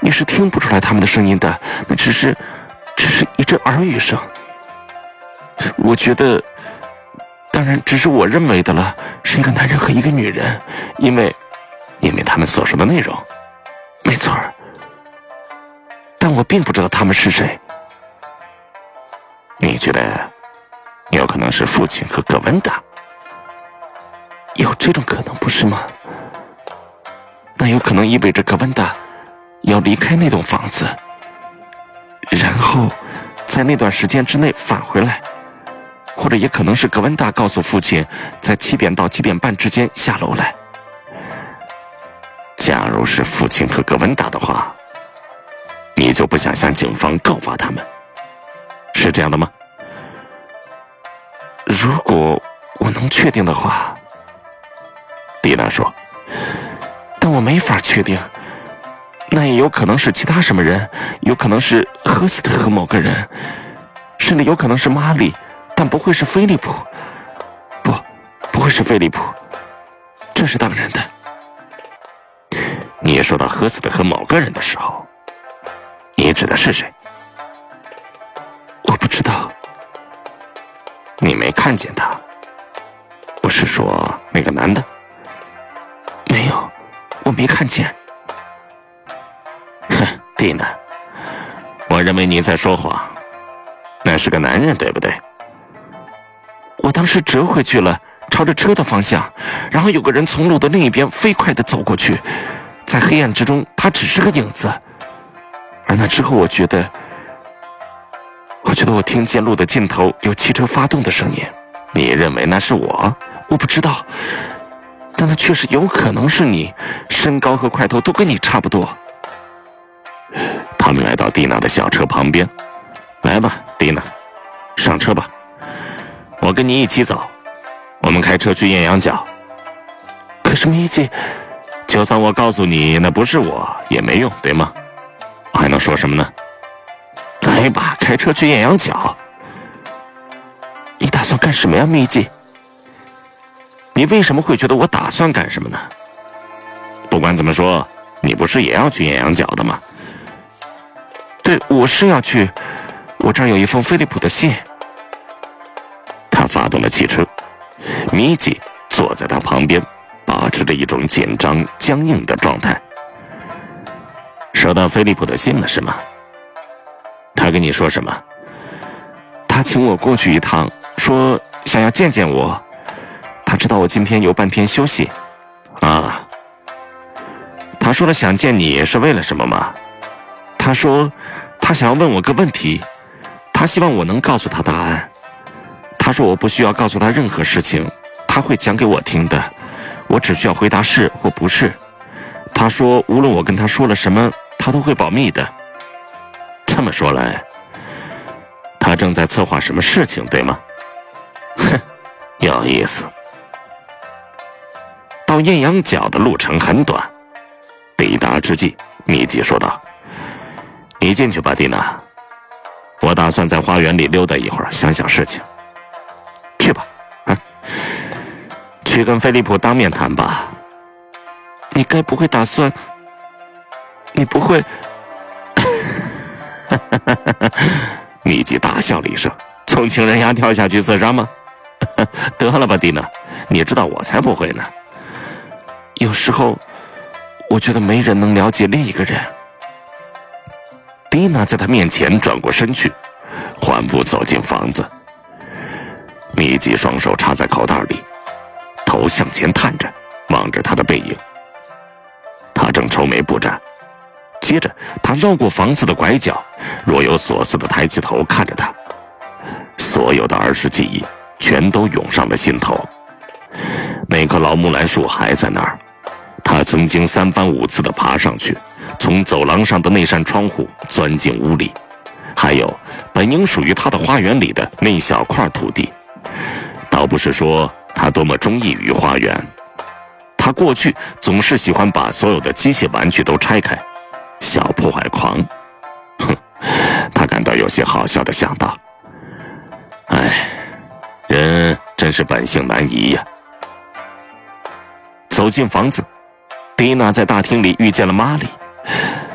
你是听不出来他们的声音的，那只是一阵耳语声。我觉得，当然只是我认为的了，是一个男人和一个女人，因为他们所说的内容，没错儿。但我并不知道他们是谁。你觉得有可能是父亲和葛温达？有这种可能不是吗？那有可能意味着葛温达要离开那栋房子，然后在那段时间之内返回来，或者也可能是葛温达告诉父亲在7点到7点半之间下楼来。假如是父亲和葛温达的话，你就不想向警方告发他们，是这样的吗？如果我能确定的话，蒂娜说，但我没法确定，那也有可能是其他什么人，有可能是赫斯特和某个人，甚至有可能是玛丽，但不会是菲利普。不会是菲利普，这是当然的。你说到赫斯特和某个人的时候，你指的是谁？我不知道。你没看见他？我是说那个男的。没有，我没看见。哼，蒂娜，我认为你在说谎。那是个男人，对不对？我当时折回去了，朝着车的方向，然后有个人从路的另一边飞快地走过去，在黑暗之中，他只是个影子。而那之后，我觉得我听见路的尽头有汽车发动的声音。你认为那是我？我不知道，但那确实有可能是你，身高和块头都跟你差不多。他们来到蒂娜的小车旁边。来吧，蒂娜，上车吧，我跟你一起走，我们开车去艳阳角。可是米奇，就算我告诉你那不是我也没用，对吗？我还能说什么呢？来吧，开车去艳阳角。你打算干什么呀，米奇？你为什么会觉得我打算干什么呢？不管怎么说，你不是也要去艳阳角的吗？对，我是要去，我这儿有一封菲利普的信。他发动了汽车，米奇坐在他旁边，保持着一种紧张僵硬的状态。收到菲利普的信了是吗？他跟你说什么？他请我过去一趟，说想要见见我。他知道我今天有半天休息。啊，他说了想见你是为了什么吗？他说他想要问我个问题，他希望我能告诉他答案。他说我不需要告诉他任何事情，他会讲给我听的，我只需要回答是或不是。他说无论我跟他说了什么，他都会保密的。这么说来，他正在策划什么事情，对吗？哼，有意思。到艳阳角的路程很短，抵达之际，米奇说道：“你进去吧，蒂娜，我打算在花园里溜达一会儿，想想事情。去吧，啊，去跟菲利普当面谈吧。你该不会打算？你不会？”米奇大笑了一声，从情人崖跳下去自杀吗？得了吧，蒂娜，你知道我才不会呢。有时候我觉得没人能了解另一个人。蒂娜在他面前转过身去，缓步走进房子。米奇双手插在口袋里，头向前探着，望着他的背影。他正愁眉不展，接着他绕过房子的拐角，若有所思地抬起头看着他。所有的儿时记忆全都涌上了心头。那棵老木兰树还在那儿，他曾经3番5次地爬上去，从走廊上的那扇窗户钻进屋里。还有本应属于他的花园里的那小块土地。倒不是说他多么钟意于花园，他过去总是喜欢把所有的机械玩具都拆开，小破坏狂。哼，他感到有些好笑地想到，哎，人真是本性难移呀。走进房子，蒂娜在大厅里遇见了玛丽。